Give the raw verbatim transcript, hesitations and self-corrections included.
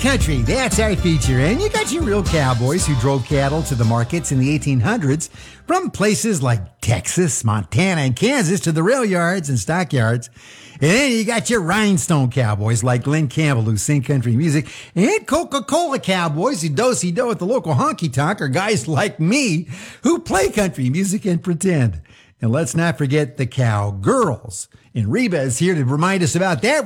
Country, that's our feature. And you got your real cowboys who drove cattle to the markets in the eighteen hundreds from places like Texas, Montana, and Kansas to the rail yards and stockyards. And then you got your rhinestone cowboys like Glenn Campbell who sing country music, and Coca-Cola cowboys who do-si-do at the local honky-tonk, or guys like me who play country music and pretend. And let's not forget the cowgirls. And Reba is here to remind us about that.